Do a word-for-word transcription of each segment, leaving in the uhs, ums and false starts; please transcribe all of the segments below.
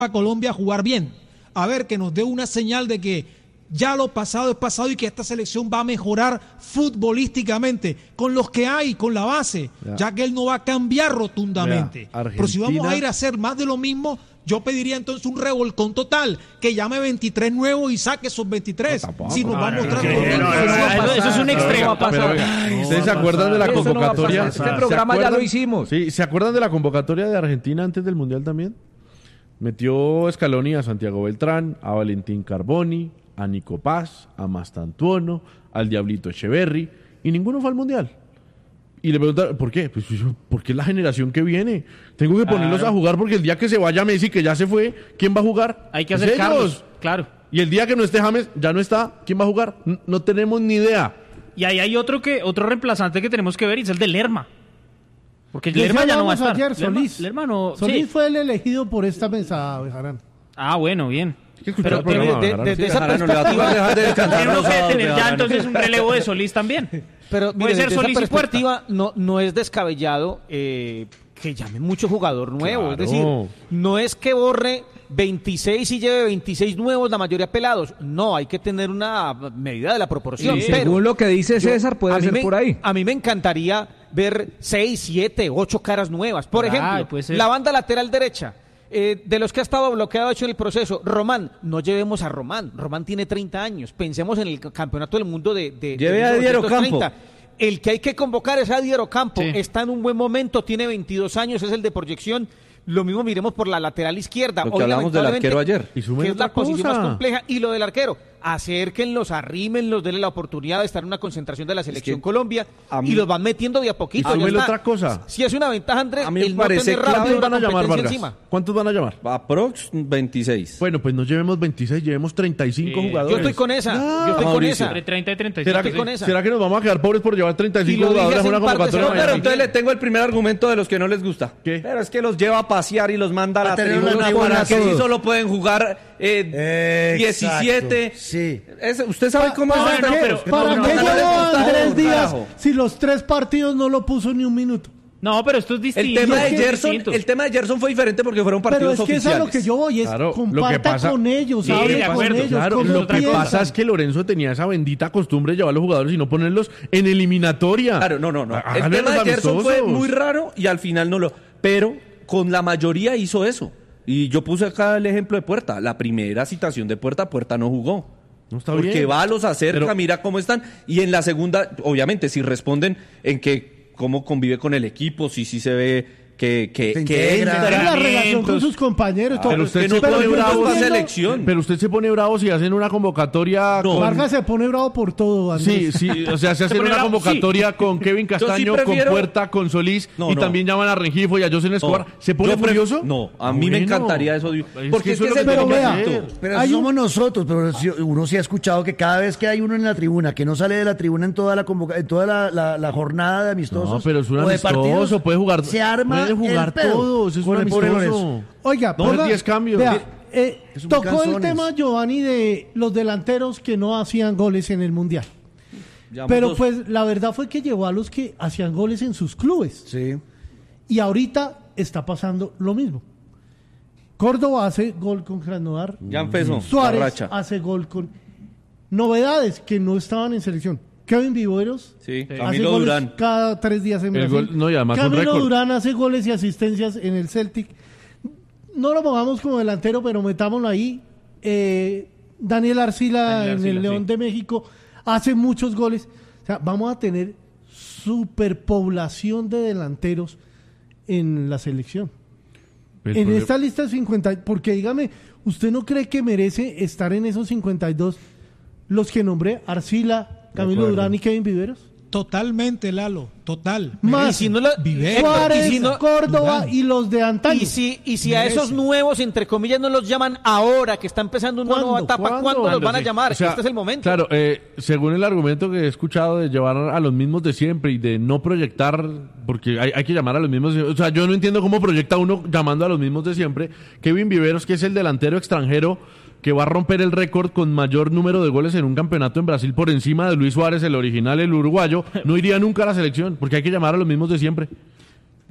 a Colombia a jugar bien. A ver, que nos dé una señal de que ya lo pasado es pasado y que esta selección va a mejorar futbolísticamente con los que hay, con la base, ya, ya que él no va a cambiar rotundamente. Vea, pero si vamos a ir a hacer más de lo mismo, yo pediría entonces un revolcón total, que llame veintitrés nuevos y saque esos veintitrés. No, si nos no, va a mostrar no, no, no, no, eso, eso es un extremo. ¿Ustedes se acuerdan de la convocatoria? No este programa ya lo hicimos. Sí, ¿se acuerdan de la convocatoria de Argentina antes del Mundial también? Metió Scaloni a Santiago Beltrán, a Valentín Carboni, a Nico Paz, a Mastantuono, al Diablito Echeverri, y ninguno fue al Mundial. Y le preguntaron, ¿por qué? Pues porque es la generación que viene. Tengo que ponerlos claro. a jugar porque el día que se vaya Messi, que ya se fue, ¿quién va a jugar? Hay que acercarlos, claro. Y el día que no esté James, ya no está, ¿quién va a jugar? No, no tenemos ni idea. Y ahí hay otro que otro reemplazante que tenemos que ver, y es el de Lerma. Porque Lerma ya no va a estar. Ayer, Solís. Lerma, Lerma no, Solís sí. fue el elegido por esta mesa, Bejarán. Ah, bueno, bien. Pero, pero de, de, de, de esa perspectiva tenemos que tener ya entonces un relevo de Solís también. Pero mire, desde esa perspectiva no, no es descabellado eh, que llame mucho jugador nuevo. Claro. Es decir, no es que borre veintiséis y lleve veintiséis nuevos, la mayoría pelados. No, hay que tener una medida de la proporción. Sí, pero según lo que dice César, puede ser me, por ahí. A mí me encantaría ver seis, siete, ocho caras nuevas. Por ejemplo, ah, la banda lateral derecha. Eh, de los que ha estado bloqueado hecho en el proceso, Román, no llevemos a Román. Román tiene treinta años. Pensemos en el campeonato del mundo de, de, Lleve de a Dier Ocampo. El que hay que convocar es a Dier Ocampo. Sí. Está en un buen momento, tiene veintidós años, es el de proyección. Lo mismo miremos por la lateral izquierda. Lo que Hoy, hablamos del arquero ayer. Que es la posición más compleja. Y lo del arquero. Acérquenlos, arrímenlos, denle la oportunidad de estar en una concentración de la Selección es que Colombia y los van metiendo de a poquito. Y otra cosa. Si es una ventaja, Andrés, a mí me el parece no ¿Cuántos van a llamar, Vargas? Encima. ¿Cuántos van a llamar? Aprox veintiséis. Bueno, pues no llevemos veintiséis, llevemos treinta y cinco sí. jugadores. Yo estoy con esa. Ah, yo estoy Mauricio. con esa. Entre treinta y treinta y cinco. ¿Será que, con esa. ¿Será que nos vamos a quedar pobres por llevar treinta y cinco jugadores a una convocatoria? No, pero entonces le tengo el primer argumento de los que no les gusta. ¿Qué? Pero es que los lleva a pasear y los manda a la tener una tribuna tribuna para que todos. sí solo pueden jugar eh, diecisiete. Sí. Es, ¿Usted sabe cómo ¿Para es qué, esto? pero, ¿para no, qué no, no, llevó no, no, Andrés no, Díaz carajo. si los tres partidos no lo puso ni un minuto? No, pero esto es distinto. El tema de es Gerson, distinto. el tema de Gerson fue diferente porque fueron Pero partidos es que oficiales. es a lo que yo voy, es Claro, comparta lo que pasa- con ellos, Sí, hable de con acuerdo, ellos, Claro, cómo lo que piensan. pasa es que Lorenzo tenía esa bendita costumbre de llevar a los jugadores y no ponerlos en eliminatoria. Claro, no, no, no. El Háganle tema de los Gerson fue amistosos. muy raro y al final no lo... Pero con la mayoría hizo eso. Y yo puse acá el ejemplo de Puerta. La primera citación de Puerta, Puerta no jugó. No está Porque bien. va, los acerca, Pero- mira cómo están. Y en la segunda, obviamente, si responden en que cómo convive con el equipo, si sí se ve que, que, Se que integra. entra. Es la relación con sus compañeros. todo. Pero usted que se no pone todo el mundo bravo. está entiendo- selección. Pero usted se pone bravo si hacen una convocatoria No. con... Vargas se pone bravo por todo, Andrés. Sí, sí, o sea, se hacen pone una bravo, convocatoria con Kevin Castaño, prefiero- con Puerta, con Solís, No, y no. también llaman a Rengifo y a José Escobar. No. ¿Se pone Yo pref- furioso? No, a Ah, mí me bueno. encantaría eso. Es Porque que es eso que es es lo el pero que vea, momento. Pero Hay somos un- nosotros, pero si- uno sí ha escuchado que cada vez que hay uno en la tribuna que no sale de la tribuna en toda la convoca- en toda la, la- la jornada de amistosos No, pero es un o de amistoso, partidos, puede jugar, se arma puede jugar el pedo todos, es con un el pobre amistoso. Lorenzo. Oiga, No, ponga- diez cambios. vea, eh, Es un tocó el canzones. tema, Giovanni, de los delanteros que no hacían goles en el Mundial. Llevamos Pero dos. pues la verdad fue que llevó a los que hacían goles en sus clubes. Sí. Y ahorita está pasando lo mismo. Córdoba hace gol con Krasnodar. Ya empezó la Suárez racha. hace gol con... Novedades que no estaban en selección. Kevin Viveros Sí, hace Camilo goles Durán. cada tres días en El Brasil. gol- no, y además un Camilo récord. Durán hace goles y asistencias en el Celtic. No lo pongamos como delantero, pero metámoslo ahí. Eh, Daniel Arcila Daniel en Arcila, el León sí. de México hace muchos goles. O sea, vamos a tener superpoblación de delanteros en la selección. El en problema- esta lista de cincuenta, porque dígame, ¿usted no cree que merece estar en esos cincuenta y dos los que nombré? Arcila, Camilo acuerdo. Durán y Kevin Viveros. Totalmente, Lalo, total. Más Y si no lo- Viveros, Suárez, y si no- Córdoba Durán. y los de antaño. Y si, y si a Merece. esos nuevos, entre comillas, no los llaman ahora, que está empezando una ¿Cuándo? nueva etapa, ¿Cuándo? ¿cuándo, los van a Sí. llamar? O sea, Este es el momento. Claro, eh, según el argumento que he escuchado de llevar a los mismos de siempre y de no proyectar, porque hay, hay que llamar a los mismos, o sea, yo no entiendo cómo proyecta uno llamando a los mismos de siempre. Kevin Viveros, que es el delantero extranjero que va a romper el récord con mayor número de goles en un campeonato en Brasil por encima de Luis Suárez, el original, el uruguayo, no iría nunca a la selección, porque hay que llamar a los mismos de siempre.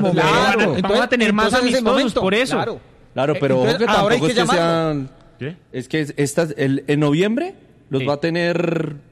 momento. Claro, Vamos entonces- a tener más entonces en ese amistosos, momento, por eso. claro. Claro, pero Entonces, ojo que ahora hay tampoco que es que llamarlo. sean... ¿Qué? Es que estas, el, en noviembre los Sí. va a tener